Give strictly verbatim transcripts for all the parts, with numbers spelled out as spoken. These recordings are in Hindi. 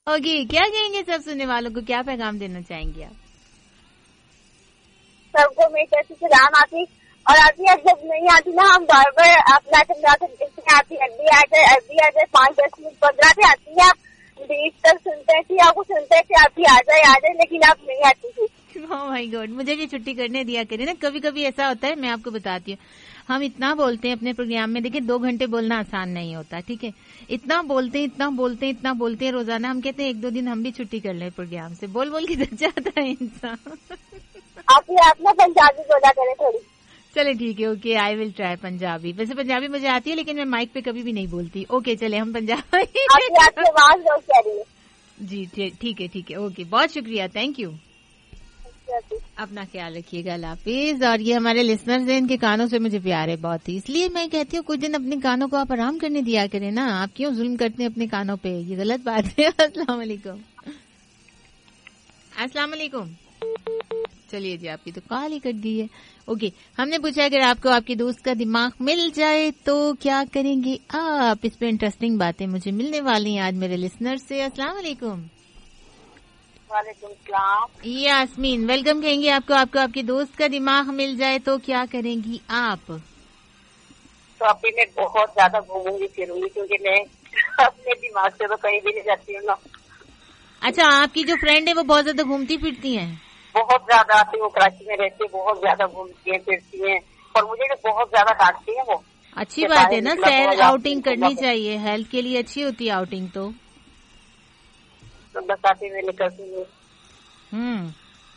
ओके, क्या कहेंगे सब सुनने वालों को, क्या पैगाम देना चाहेंगे आप? सबको मेरी तरफ से सलाम आती। और अभी जब नहीं आती ना, हम बार बार अपना देखते आती अभी आ जाए अभी आ जाए पाँच दस मिनट पंद्रह से आती है। आप बीच तक सुनते थे, आपको सुनते थे अभी आ जाए आ जाए, लेकिन आप नहीं आती थी। ओह माय गॉड, मुझे भी छुट्टी करने दिया करें ना। कभी कभी ऐसा होता है, मैं आपको बताती हूँ, हम इतना बोलते हैं अपने प्रोग्राम में। देखिए, दो घंटे बोलना आसान नहीं होता, ठीक है। इतना बोलते हैं इतना बोलते हैं इतना बोलते हैं रोजाना। हम कहते हैं एक दो दिन हम भी छुट्टी कर लें प्रोग्राम से। बोल बोल के थक जाता है इंसान। आप ये आप ना पंजाबी बोला करें थोड़ी। चले ठीक है, okay, I will try Punjabi. वैसे पंजाबी मुझे आती है, लेकिन मैं माइक पे कभी भी नहीं बोलती। ओके चले, हम पंजाबी। आपकी आपकी आवाज बहुत प्यारी है। जी ठीक है ठीक है, ओके, बहुत शुक्रिया, थैंक यू। अपना ख्याल रखिएगा, अल्लाह हाफिज। और ये हमारे लिसनर्स हैं, इनके कानों से मुझे प्यार है बहुत ही, इसलिए मैं कहती हूँ कुछ दिन अपने कानों को आप आराम करने दिया करें ना। आप क्यों जुल्म करते हैं अपने कानों पे, ये गलत बात है। अस्सलाम वालेकुम। अस्सलाम वालेकुम। चलिए जी, आपकी तो कॉल ही कट गई है। ओके, हमने पूछा अगर आपको आपके दोस्त का दिमाग मिल जाए तो क्या करेंगे आप। इस पे इंटरेस्टिंग बातें मुझे मिलने वाली हैं आज मेरे लिसनर से। अस्सलाम वालेकुम। वालेकुम सलाम। यास्मीन, वेलकम कहेंगे आपको। आपको आपके दोस्त का दिमाग मिल जाए तो क्या करेंगी आप। तो अभी मैं बहुत ज्यादा घूमूंगी फिरूंगी, क्योंकि मैं अपने दिमाग से तो कहीं भी नहीं जाती हूँ ना। अच्छा, आपकी जो फ्रेंड है वो बहुत ज्यादा घूमती फिरती हैं? बहुत ज्यादा आती, वो कराची में रहती है, बहुत ज्यादा घूमती है फिरती है, और मुझे भी बहुत ज्यादा डांटती है वो। अच्छी बात है ना, सैर आउटिंग करनी चाहिए, हेल्थ के लिए अच्छी होती है आउटिंग तो। तो बताती मैं निकलती हूँ। हम्म,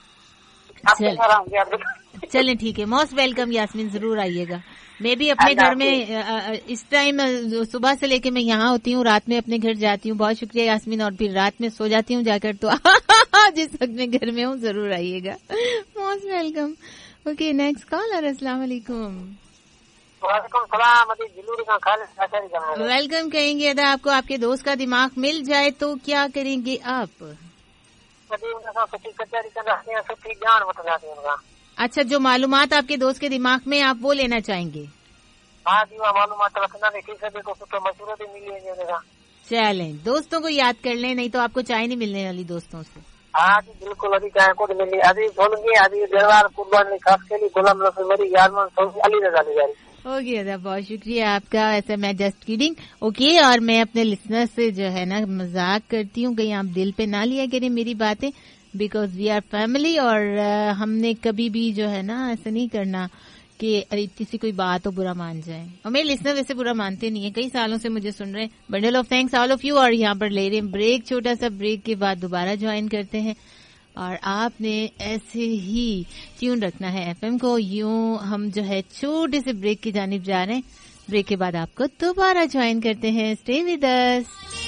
चल चलें ठीक है, मोस्ट वेलकम यास्मीन, जरूर आइएगा। मैं भी अपने घर में इस टाइम सुबह से लेके मैं यहाँ होती हूँ, रात में अपने घर जाती हूँ। बहुत शुक्रिया यास्मीन। और फिर रात में सो जाती हूँ जाकर, तो जिस वक्त मैं घर में हूँ जरूर आइएगा। Most welcome. Okay, next collar. अस्सलाम वालेकुम। वेलकम कहेंगे। अगर आपको आपके दोस्त का दिमाग मिल जाए तो क्या करेंगे आप। अच्छा, जो मालूमात आपके दोस्त के दिमाग में आप वो लेना चाहेंगे। हाँ जी, मालूमात रखना नहीं, तो मशहूर भी मिली। चलें, दोस्तों को याद कर लें, नहीं तो आपको चाय नहीं मिलने वाली दोस्तों से। हाँ जी बिल्कुल, अभी चाय को मिली। अभी बोलेंगे अभी जवार कुर्बानी खास के लिए गुलाम रसूल मेरी यारमान अली रजा जारी। ओके दादा, बहुत शुक्रिया आपका। ऐसा मैं जस्ट किडिंग। ओके, और मैं अपने लिसनर से जो है ना मजाक करती हूँ, कहीं आप दिल पे ना लिया करें मेरी बातें, बिकॉज वी आर फैमिली। और uh, हमने कभी भी जो है ना ऐसा नहीं करना कि अरे किसी कोई बात हो बुरा मान जाए। और मेरे लिसनर वैसे बुरा मानते नहीं है, कई सालों से मुझे सुन रहे हैं। Bundle of thanks all of you. और यहाँ पर ले रहे हैं ब्रेक, छोटा सा ब्रेक के बाद दोबारा ज्वाइन करते हैं। और आपने ऐसे ही ट्यून रखना है एफएम को। यूं हम जो है छोटे से ब्रेक की जानिब जा रहे हैं। ब्रेक के बाद आपको दोबारा ज्वाइन करते हैं। Stay with us.